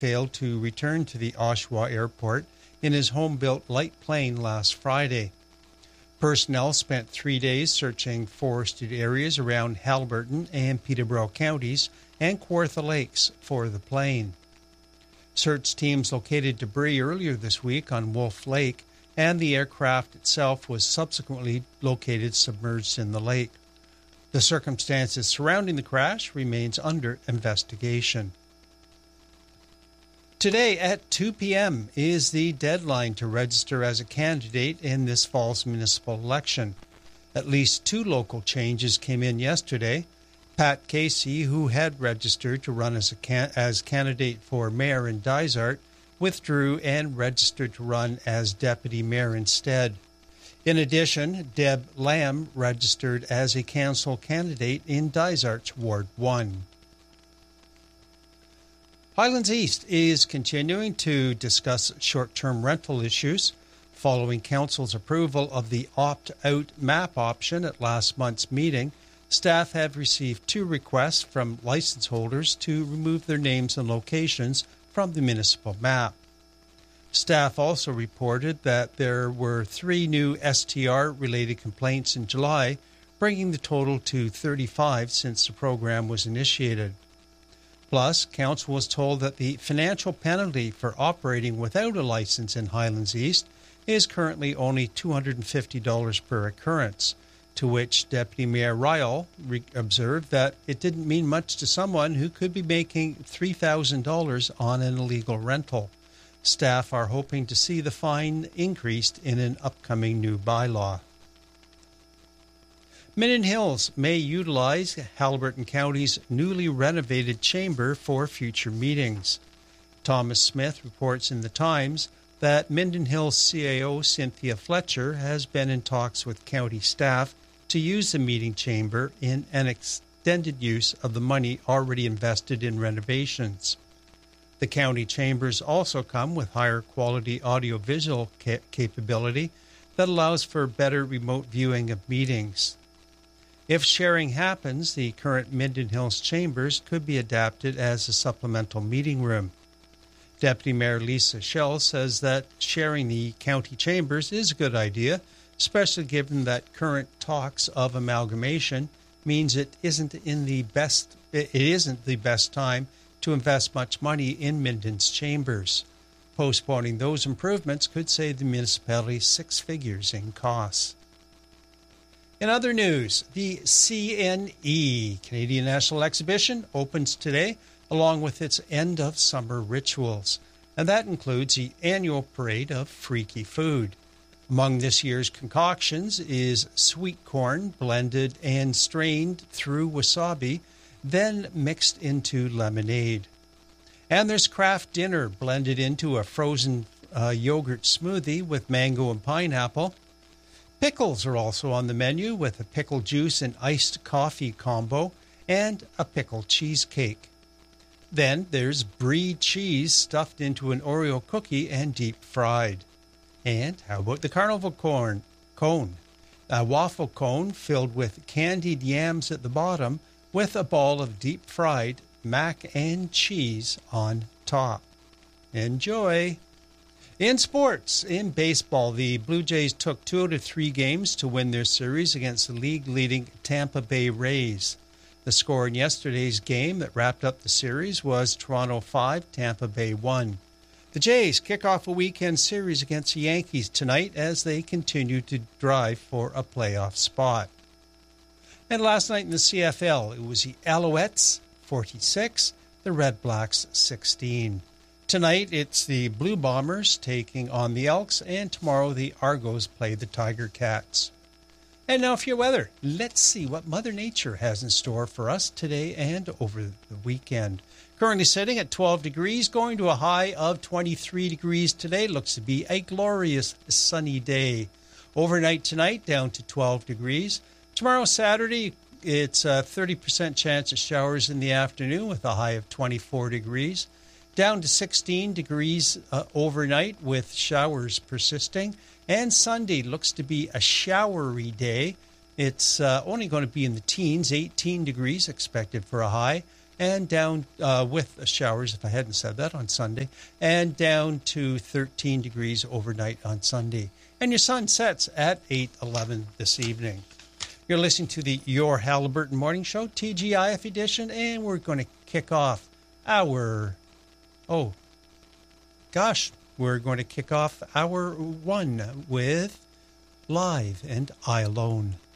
failed to return to the Oshawa Airport in his home-built light plane last Friday. Personnel spent 3 days searching forested areas around Haliburton and Peterborough counties and Kawartha Lakes for the plane. Search teams located debris earlier this week on Wolf Lake, and the aircraft itself was subsequently located submerged in the lake. The circumstances surrounding the crash remains under investigation. Today at 2 p.m. is the deadline to register as a candidate in this fall's municipal election. At least 2 local changes came in yesterday. Pat Casey, who had registered to run as candidate for mayor in Dysart, withdrew and registered to run as deputy mayor instead. In addition, Deb Lamb registered as a council candidate in Dysart's Ward 1. Highlands East is continuing to discuss short-term rental issues. Following Council's approval of the opt-out map option at last month's meeting, staff have received 2 requests from license holders to remove their names and locations from the municipal map. Staff also reported that there were 3 new STR-related complaints in July, bringing the total to 35 since the program was initiated. Plus, Council was told that the financial penalty for operating without a license in Highlands East is currently only $250 per occurrence, to which Deputy Mayor Ryle observed that it didn't mean much to someone who could be making $3,000 on an illegal rental. Staff are hoping to see the fine increased in an upcoming new bylaw. Minden Hills may utilize Haliburton County's newly renovated chamber for future meetings. Thomas Smith reports in the Times that Minden Hills CAO Cynthia Fletcher has been in talks with county staff to use the meeting chamber in an extended use of the money already invested in renovations. The county chambers also come with higher quality audiovisual capability that allows for better remote viewing of meetings. If sharing happens, the current Minden Hills chambers could be adapted as a supplemental meeting room. Deputy Mayor Lisa Schell says that sharing the county chambers is a good idea, especially given that current talks of amalgamation means it isn't the best time to invest much money in Minden's chambers. Postponing those improvements could save the municipality 6 figures in costs. In other news, the CNE, Canadian National Exhibition, opens today along with its end-of-summer rituals, and that includes the annual parade of freaky food. Among this year's concoctions is sweet corn blended and strained through wasabi, then mixed into lemonade. And there's craft dinner blended into a frozen yogurt smoothie with mango and pineapple. Pickles are also on the menu with a pickle juice and iced coffee combo and a pickle cheesecake. Then there's brie cheese stuffed into an Oreo cookie and deep fried. And how about the carnival cone? A waffle cone filled with candied yams at the bottom with a ball of deep fried mac and cheese on top. Enjoy! In sports, in baseball, the Blue Jays took 2 out of 3 games to win their series against the league-leading Tampa Bay Rays. The score in yesterday's game that wrapped up the series was Toronto 5, Tampa Bay 1. The Jays kick off a weekend series against the Yankees tonight as they continue to drive for a playoff spot. And last night in the CFL, it was the Alouettes 46, the Red Blacks 16. Tonight, it's the Blue Bombers taking on the Elks, and tomorrow the Argos play the Tiger Cats. And now for your weather. Let's see what Mother Nature has in store for us today and over the weekend. Currently sitting at 12 degrees, going to a high of 23 degrees today. Looks to be a glorious sunny day. Overnight tonight, down to 12 degrees. Tomorrow, Saturday, it's a 30% chance of showers in the afternoon with a high of 24 degrees. Down to 16 degrees overnight with showers persisting. And Sunday looks to be a showery day. It's only going to be in the teens, 18 degrees expected for a high. and down with showers, if I hadn't said that, on Sunday, and down to 13 degrees overnight on Sunday. And your sun sets at 8:11 this evening. You're listening to the Your Haliburton Morning Show, TGIF edition, and we're going to kick off our... we're going to kick off hour 1 with Live and I Alone.